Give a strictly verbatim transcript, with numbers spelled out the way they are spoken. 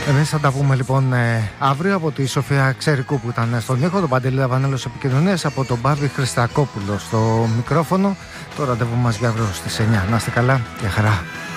Εμείς θα τα πούμε λοιπόν ε, αύριο από τη Σοφία Ξέρικου που ήταν στον ήχο, τον Παντελή Λαβανέλος επικοινωνίας, από τον Μπάβη Χριστακόπουλο στο μικρόφωνο. Το ραντεβού μας για αύριο στις εννιά. Να είστε καλά, για χαρά.